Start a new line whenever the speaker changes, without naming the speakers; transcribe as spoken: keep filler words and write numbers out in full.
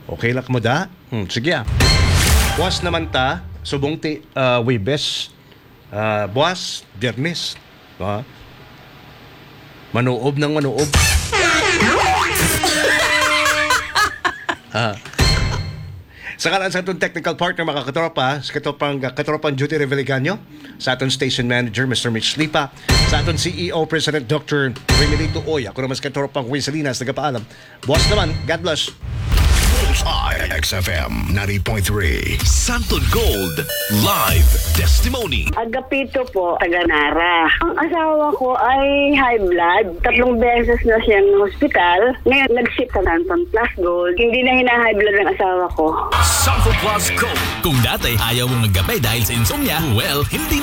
Okay lang mo da? Hmm, sige ah. Buwas naman ta, subong ti uh, Webes. Uh, buwas, Biyernes. Uh, manuob ng manuob. Ah. Sa kalan sa atong technical partner, mga katropa, sa katropang, katropang Judy Reveliganyo, sa atong station manager, Mister Mitch Lipa, sa atong C E O, President Doctor Remelito Oy, ako naman sa katropang Juan Salinas, nagpaalam. Buwas naman, God bless.
I X F M ninety point three.
Santon Gold Live Testimony.
Agapito po, taga-Nara. Ang asawa ko ay high blood. Tatlong beses na siyang hospital. Ngayon, nag-ship sa Santon Plus Gold. Hindi na hina-high blood ang asawa ko.
Santon Plus Gold. Kung dati ayaw mong maggabay dahil sa insomnia, well, hindi